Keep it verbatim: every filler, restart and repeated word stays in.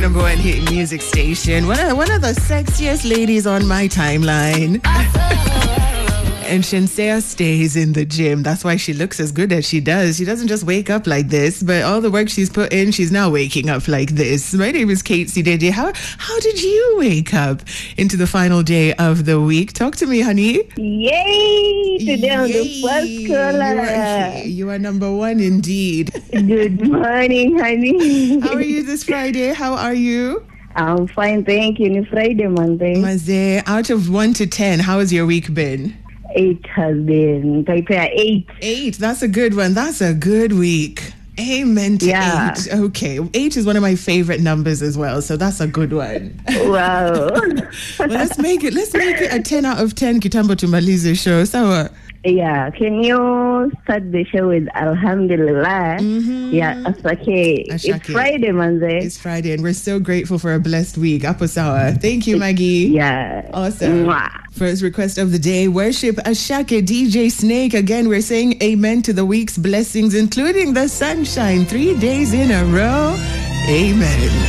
Number one hit music station. One of, one of the sexiest ladies on my timeline. And Shenseea stays in the gym. That's why she looks as good as she does. She doesn't just wake up like this, but all the work she's put in, she's now waking up like this. My name is Kate Sideje. How how did you wake up into the final day of the week? Talk to me, honey. Yay! Today I'm the first caller. You are, you are number one indeed. Good morning, honey. How are you this Friday? How are you? I'm fine, thank you. It's Friday, Monday. Maze, out of one to ten, how has your week been? Eight has been, type eight. Eight, that's a good one. That's a good week. Amen to Yeah. eight. Okay. Eight is one of my favorite numbers as well, so that's a good one. Wow. Well, let's make it let's make it a ten out of ten Kitambo Tumalize show. So Yeah, can you start the show with Alhamdulillah? Mhm. Yeah, that's okay. Ashake. It's Friday, Monday. it's Friday and we're so grateful for a blessed week. Apo sawa. Thank you, Maggie. Yeah. Awesome. Mwah. First request of the day, worship Ashake D J Snake. Again, we're saying amen to the week's blessings, including the sunshine, three days in a row. Amen.